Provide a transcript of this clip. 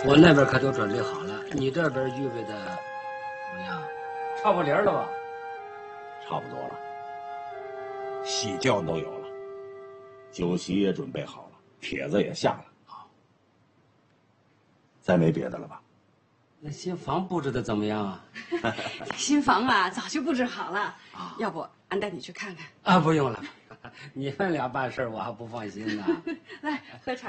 我那边可都准备好了，你这边预备的怎么样？差不离了吧？ 差不多了，喜轿都有了，酒席也准备好了，帖子也下了。再没别的了吧？ 那新房布置的怎么样啊？ 新房啊，早就布置好了。要不俺带你去看看？ 啊，不用了，你们俩办事我还不放心呢。 来喝茶。